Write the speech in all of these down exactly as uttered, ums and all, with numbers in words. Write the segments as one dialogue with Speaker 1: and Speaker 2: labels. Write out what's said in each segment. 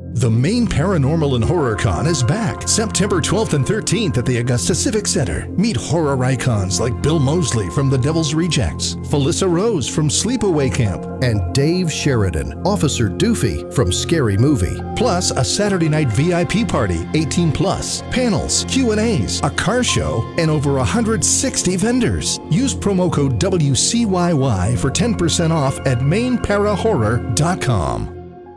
Speaker 1: The Maine Paranormal and Horror Con is back September twelfth and thirteenth at the Augusta Civic Center. Meet horror icons like Bill Moseley from The Devil's Rejects, Felissa Rose from Sleepaway Camp, and Dave Sheridan, Officer Doofy from Scary Movie. Plus, a Saturday night V I P party, eighteen plus, panels, Q and A's, a car show, and over one hundred sixty vendors. Use promo code W C Y Y for ten percent off at maine para horror dot com.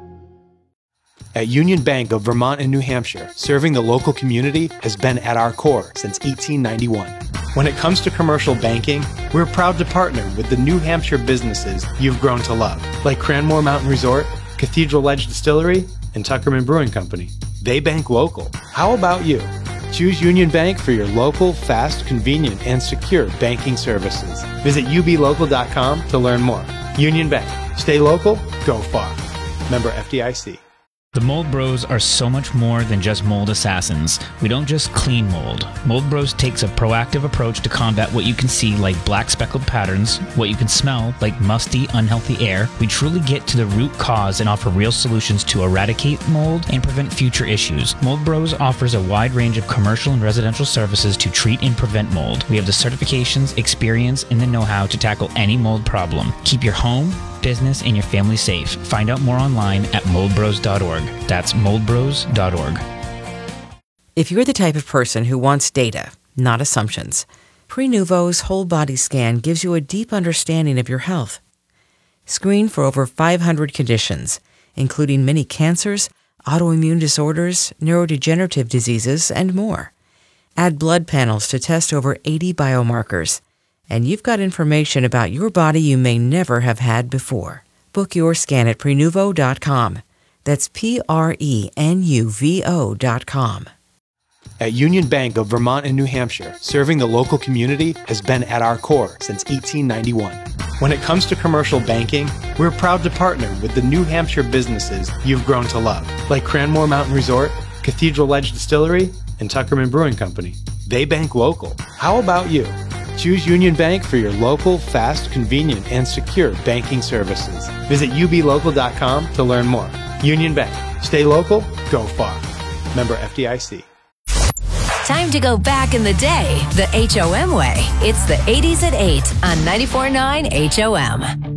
Speaker 2: At Union Bank of Vermont and New Hampshire, serving the local community has been at our core since eighteen ninety-one. When it comes to commercial banking, we're proud to partner with the New Hampshire businesses you've grown to love, like Cranmore Mountain Resort, Cathedral Edge Distillery, and Tuckerman Brewing Company. They bank local. How about you? Choose Union Bank for your local, fast, convenient, and secure banking services. Visit U B local dot com to learn more. Union Bank. Stay local, go far. Member F D I C.
Speaker 3: The Mold Bros are so much more than just mold assassins. We don't just clean mold. Mold Bros takes a proactive approach to combat what you can see like black speckled patterns, what you can smell like musty, unhealthy air. We truly get to the root cause and offer real solutions to eradicate mold and prevent future issues. Mold Bros offers a wide range of commercial and residential services to treat and prevent mold. We have the certifications, experience, and the know-how to tackle any mold problem. Keep your home, business, and your family safe. Find out more online at mold bros dot org. That's mold bros dot org.
Speaker 4: If you're the type of person who wants data, not assumptions, Prenuvo's whole body scan gives you a deep understanding of your health. Screen for over five hundred conditions, including many cancers, autoimmune disorders, neurodegenerative diseases, and more. Add blood panels to test over eighty biomarkers. And you've got information about your body you may never have had before. Book your scan at Prenuvo dot com. That's P R E N U V O dot com.
Speaker 2: At Union Bank of Vermont and New Hampshire, serving the local community has been at our core since eighteen ninety-one. When it comes to commercial banking, we're proud to partner with the New Hampshire businesses you've grown to love, like Cranmore Mountain Resort, Cathedral Edge Distillery, and Tuckerman Brewing Company. They bank local. How about you? Choose Union Bank for your local, fast, convenient, and secure banking services. Visit U B local dot com to learn more. Union Bank. Stay local, go far. Member F D I C.
Speaker 5: Time to go back in the day, the H O M way. It's the eighties at eight on ninety-four point nine H O M.